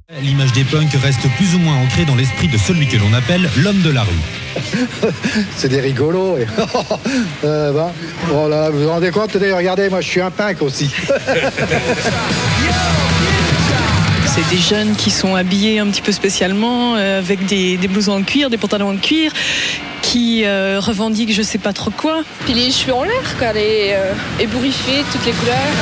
L'image des punks reste plus ou moins ancrée dans l'esprit de celui que l'on appelle l'homme de la rue. C'est des rigolos. Voilà, vous vous rendez compte? Regardez, moi je suis un punk aussi. C'est des jeunes qui sont habillés un petit peu spécialement, avec des blousons en cuir, des pantalons en cuir, qui revendiquent je sais pas trop quoi. Puis les cheveux en l'air, quoi, ébouriffés, toutes les couleurs.